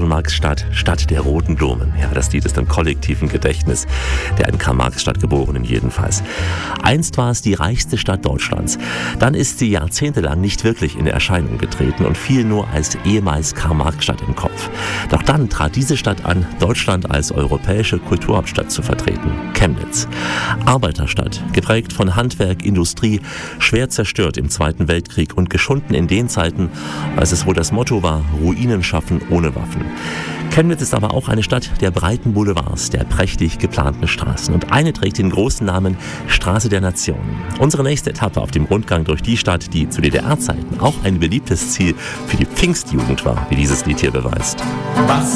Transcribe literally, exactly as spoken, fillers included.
Karl-Marx-Stadt, Stadt der roten Blumen. Ja, das Lied ist im kollektiven Gedächtnis der in Karl-Marx-Stadt Geborenen jedenfalls. Einst war es die reichste Stadt Deutschlands. Dann ist sie jahrzehntelang nicht wirklich in Erscheinung getreten und fiel nur als ehemals Karl-Marx-Stadt im Kopf. Doch dann trat diese Stadt an, Deutschland als europäische Kulturhauptstadt zu vertreten. Chemnitz. Arbeiterstadt, geprägt von Handwerk, Industrie, schwer zerstört im Zweiten Weltkrieg und geschunden in den Zeiten, als es wohl das Motto war, Ruinen schaffen ohne Waffen. Chemnitz ist aber auch eine Stadt der breiten Boulevards, der prächtig geplanten Straßen. Und eine trägt den großen Namen Straße der Nationen. Unsere nächste Etappe auf dem Rundgang durch die Stadt, die zu D D R-Zeiten auch ein beliebtes Ziel für die Pfingstjugend war, wie dieses Lied hier beweist. Was